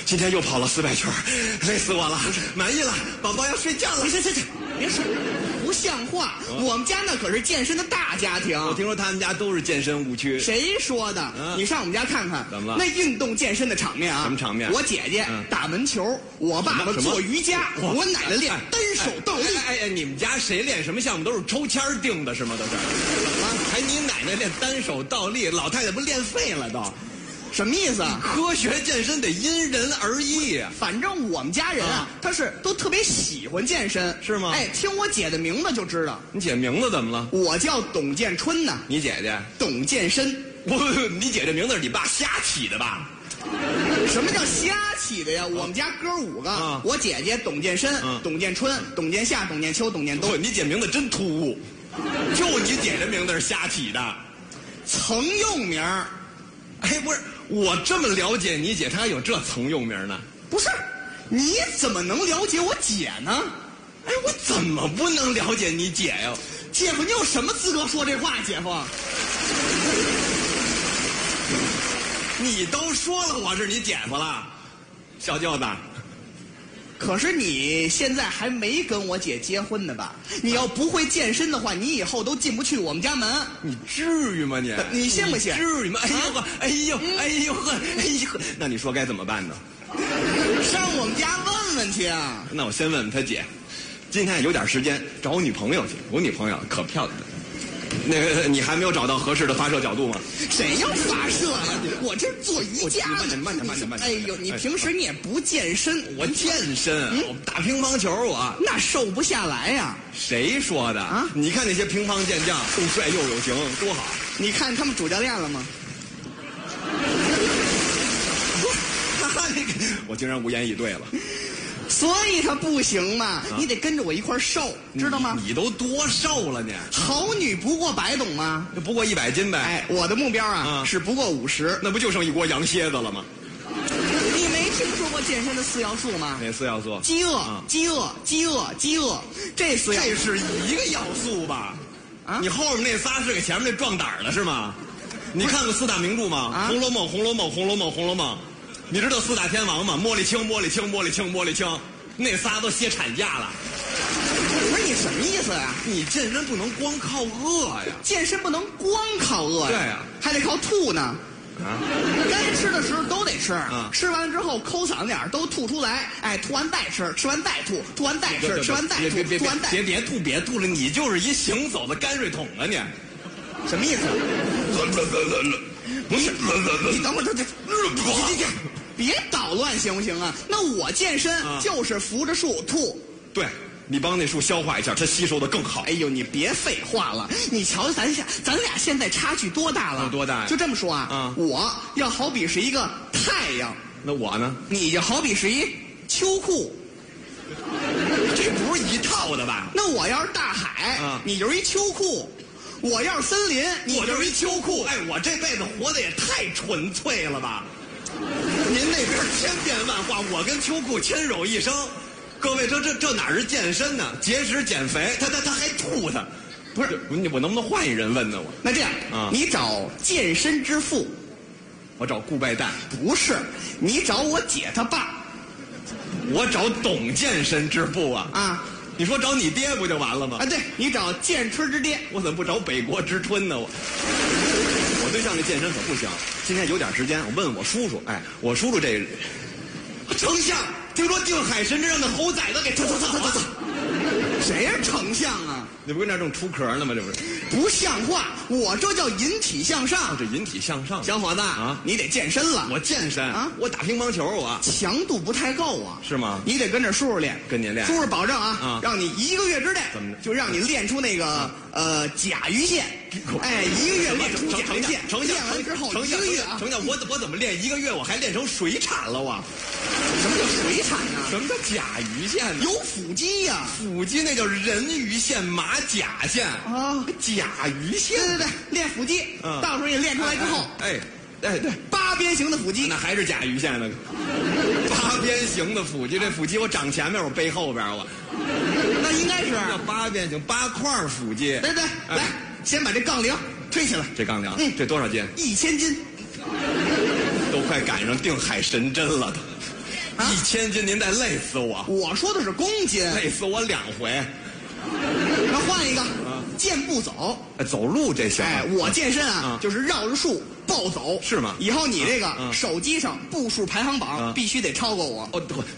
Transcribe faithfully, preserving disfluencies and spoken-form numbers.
今天又跑了四百圈，累死我了，满意了，宝宝要睡觉了。 行行行，别说，不像话！ 嗯、 我们家那可是健身的大家庭。 我听说他们家都是健身误区。 谁说的？嗯、你上我们家看看， 怎么了？ 那运动健身的场面啊！ 什么场面？ 我姐姐、嗯、打门球，我爸爸做瑜伽，我奶奶练单手倒立。 哎 哎, 哎, 哎，你们家谁练什么项目都是抽签定的，是吗？都是。啊，还你奶奶练单手倒立，老太太不练废了都。 什么意思啊？ 科学健身得因人而异啊。 反正我们家人啊，他是都特别喜欢健身， 是吗？ 哎，听我姐的名字就知道。 你姐名字怎么了？ 我叫董建春呢。 你姐姐？ 董健身。 不，你姐这名字是你爸瞎起的吧？ 什么叫瞎起的呀？我们家哥五个，啊、我姐姐董健身、嗯、董建春、董建夏、董建秋、董建东。 不，你姐名字真突兀，就你姐这名字是瞎起的， 曾用名。 哎，不是，我这么了解你姐，她还有这曾用名呢？ 不是，你怎么能了解我姐呢？ 哎，我怎么不能了解你姐呀？ 姐夫，你有什么资格说这话？姐夫， 你都说了我是你姐夫了，小舅子。 可是你现在还没跟我姐结婚呢吧？你要不会健身的话，你以后都进不去我们家门。 你至于吗你？ 你信不信？ 至于吗？哎呦呵，哎呦，哎呦呵，哎呦呵，那你说该怎么办呢？ 上我们家问问去啊！ 那我先问问他姐，今天有点时间找我女朋友去，我女朋友可漂亮了。那个，你还没有找到合适的发射角度吗？ 谁要发射呀？我这做瑜伽呢。 慢点，慢点，慢点，慢点。 哎呦，你平时你也不健身。 我健身，嗯、我打乒乓球我那瘦不下来呀。 谁说的啊？你看那些乒乓健将，又帅又有型，多好！ 你看他们主教练了吗？ 我竟然无言以对了。 所以他不行嘛，啊、你得跟着我一块瘦，知道吗？ 你, 你都多瘦了你？ 好女不过百，懂吗？ 不过一百斤呗。 哎，我的目标啊、嗯、是不过五十， 那不就剩一锅羊蝎子了吗？ 你没听说过健身的四要素吗？ 哪四要素？ 饥饿、嗯、饥饿、饥饿、饥饿，这四要素这是一个要素吧？啊，你后面那仨是给前面那壮胆的是吗？你看过四大名著吗？啊《红楼梦》《红楼梦》《红楼梦》《红楼梦》。你知道四大天王吗？茉莉青、茉莉青、茉莉青、茉莉青，那仨都歇产假了。 不是你什么意思呀、啊？ 你健身不能光靠饿呀， 健身不能光靠饿呀， 对呀、啊， 还得靠吐呢。 啊， 该吃的时候都得吃， 啊、 吃完了之后抠嗓子眼儿都吐出来，哎，吐完再吃，吃完再吐，吐完再吃，吃完再吐， 别别吐完再别别吐别吐了，你就是一行走的泔水桶啊你！ 什么意思？不是，你等会儿，这这，这这。别捣乱行不行啊？那我健身就是扶着树吐， 对，你帮那树消化一下，它吸收的更好。 哎呦，你别废话了，你瞧咱俩，咱俩现在差距多大了？ 有多大呀？ 就这么说啊， 啊， 我要好比是一个太阳， 那我呢？ 你就好比是一秋裤， 这不是一套的吧？ 那我要是大海， 啊， 你就是一秋裤。我要是森林， 我就是一秋裤。哎，我这辈子活得也太纯粹了吧！您那边千变万化，我跟秋裤牵手一生。各位，这这这哪是健身呢？节食减肥，他他他还吐他，不是我我能不能换一人问呢？我那这样啊， 你找健身之父， 我找顾拜旦， 不是，你找我姐他爸， 我找董健身之父啊啊！ 你说找你爹不就完了吗？ 啊，对，你找健春之爹， 我怎么不找北国之春呢？我我对象这健身可不行，今天有点时间，我问问我叔叔。哎，我叔叔这丞相，听说定海神针让那猴崽子给走走走走走， 谁是丞相啊？ 你不跟那正出壳呢吗？这不是不像话！我这叫引体向上。 哦、这引体向上， 小伙子啊，你得健身了。 我健身啊，我打乒乓球我强度不太够啊， 是吗？ 你得跟着叔叔练， 跟您练。 叔叔保证啊， 啊让你一个月之内怎么就让你练出那个、啊、呃甲鱼线。哎，一个月练出甲鱼线， 成练完之后一个月啊， 成相，我我怎么练一个月我还练成水产了我？ 什么叫水产呢？ 什么叫甲鱼线呢？ 有腹肌呀、啊， 腹肌那叫人鱼线、马甲线啊， 甲鱼线。 对对对，练腹肌，嗯，到时候你练出来之后， 哎，哎对， 八边形的腹肌， 那还是甲鱼线呢。八边形的腹肌，这腹肌我长前面，我背后边我。 那应该是叫八边形，八块腹肌。 对对， 哎、 来，先把这杠铃推起来。 这杠铃， 嗯， 这多少斤？ 一千斤。 都快赶上定海神针了都。 一千斤您得累死我。 我说的是公斤， 累死我两回。 那换一个，健步走。 哎，走路这行。 哎，我健身啊，就是绕着树暴走。 是吗？ 以后你这个手机上步数排行榜必须得超过我。 哦，